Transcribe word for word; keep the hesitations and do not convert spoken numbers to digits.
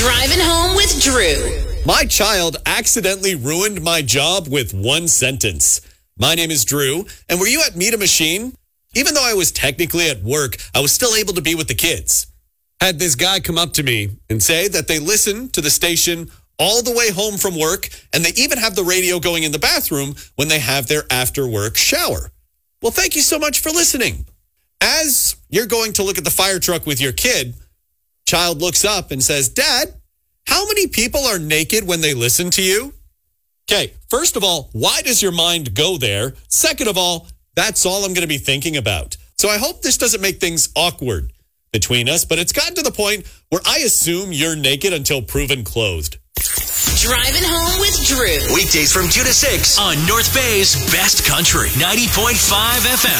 Driving Home with Drew. My child accidentally ruined my job with one sentence. My name is Drew, and were you at Meet a Machine? Even though I was technically at work, I was still able to be with the kids. Had this guy come up to me and say that they listen to the station all the way home from work, and they even have the radio going in the bathroom when they have their after-work shower. Well, thank you so much for listening. As you're going to look at the fire truck with your kid, child looks up and says, Dad, how many people are naked when they listen to you? Okay, first of all, why does your mind go there? Second of all, that's all I'm going to be thinking about. So I hope this doesn't make things awkward between us, but it's gotten to the point where I assume you're naked until proven clothed. Driving Home with Drew. Weekdays from two to six on North Bay's Best Country, ninety point five F M.